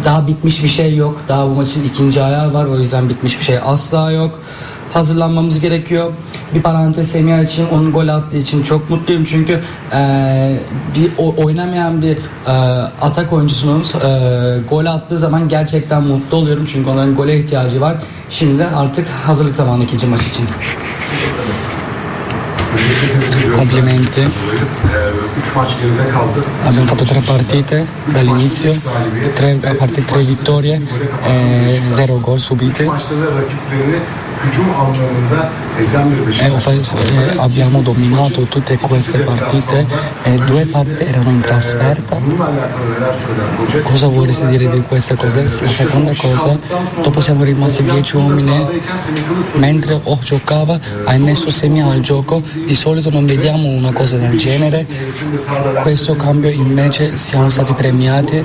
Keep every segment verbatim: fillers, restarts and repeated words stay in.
daha bitmiş bir şey yok. Daha bu maçın ikinci ayağı var. O yüzden bitmiş bir şey asla yok. Hazırlanmamız gerekiyor. Bir parantez Semih için, onun gol attığı için çok mutluyum. Çünkü e, bir o, oynamayan bir e, atak oyuncusunun e, gol attığı zaman gerçekten mutlu oluyorum. Çünkü onların gole ihtiyacı var. Şimdi artık hazırlık zamanı ikinci maç için. Complimenti. Abbiamo fatto tre partite dall'inizio, tre partite, tre vittorie, e zero gol subiti. E eh, abbiamo dominato tutte queste partite e due partite erano in trasferta. Cosa vorresti dire di queste cose? La seconda cosa, dopo siamo rimasti dieci uomini, mentre O giocava hai messo Semih al gioco, di solito non vediamo una cosa del genere, questo cambio invece siamo stati premiati.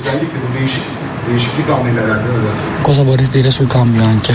Cosa vorresti dire sul cambio anche?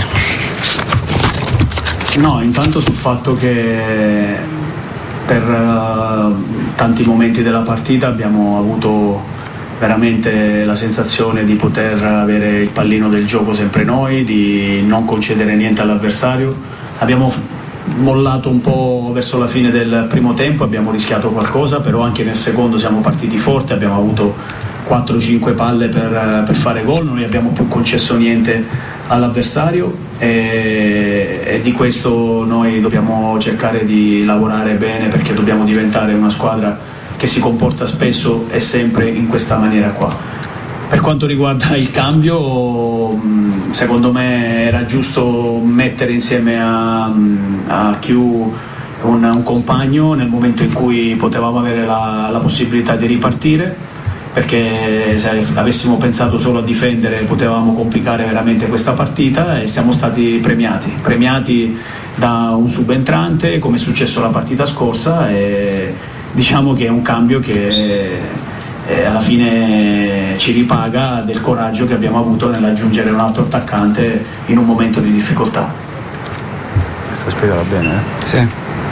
No, intanto sul fatto che per uh, tanti momenti della partita abbiamo avuto veramente la sensazione di poter avere il pallino del gioco sempre noi, di non concedere niente all'avversario. Abbiamo mollato un po' verso la fine del primo tempo, abbiamo rischiato qualcosa, però anche nel secondo siamo partiti forte, abbiamo avuto quattro cinque palle per, per fare gol, non abbiamo più concesso niente all'avversario e, e di questo noi dobbiamo cercare di lavorare bene, perché dobbiamo diventare una squadra che si comporta spesso e sempre in questa maniera qua. Per quanto riguarda il cambio, secondo me era giusto mettere insieme a, a Q un, un compagno nel momento in cui potevamo avere la, la possibilità di ripartire, perché se avessimo pensato solo a difendere potevamo complicare veramente questa partita, e siamo stati premiati, premiati da un subentrante come è successo la partita scorsa, e diciamo che è un cambio che eh, alla fine ci ripaga del coraggio che abbiamo avuto nell'aggiungere un altro attaccante in un momento di difficoltà. Questa spiegava bene, eh? Sì.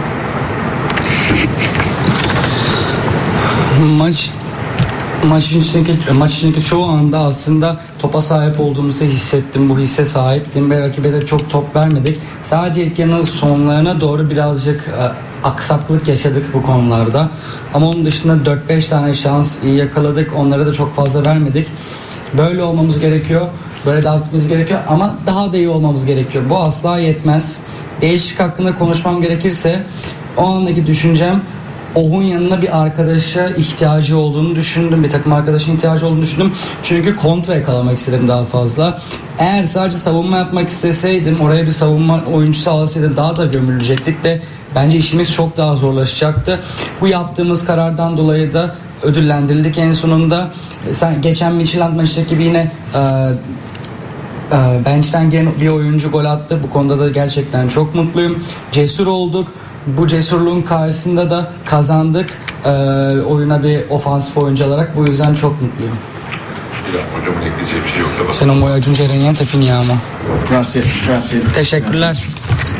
Maç Maç içindeki, maç içindeki çoğu anda aslında topa sahip olduğumuzu hissettim. Bu hisse sahiptim ve rakibe de çok top vermedik. Sadece ilk yarının sonlarına doğru birazcık e, aksaklık yaşadık bu konularda. Ama onun dışında dört beş tane şans iyi yakaladık. Onlara da çok fazla vermedik. Böyle olmamız gerekiyor. Böyle devam etmemiz gerekiyor ama daha da iyi olmamız gerekiyor. Bu asla yetmez. Değişik hakkında konuşmam gerekirse o andaki düşüncem, Oh'un yanına bir arkadaşa ihtiyacı olduğunu düşündüm. Bir takım arkadaşın ihtiyacı olduğunu düşündüm. Çünkü kontra yakalamak istedim daha fazla. Eğer sadece savunma yapmak isteseydim, oraya bir savunma oyuncusu alsaydım daha da gömülecektik ve bence işimiz çok daha zorlaşacaktı. Bu yaptığımız karardan dolayı da ödüllendirildik en sonunda. Sen geçen Midtjylland maçtaki gibi yine e, e, bench'ten gelen bir oyuncu gol attı. Bu konuda da gerçekten çok mutluyum. Cesur olduk. Bu cesurluğun karşısında da kazandık ee, oyuna bir ofansif oyuncu olarak. Bu yüzden çok mutluyum. Hocamın ekleyeceği bir şey yoksa. Se non vuoi aggiungere niente, finiamo. Grazie, grazie. Teşekkürler. Grazie.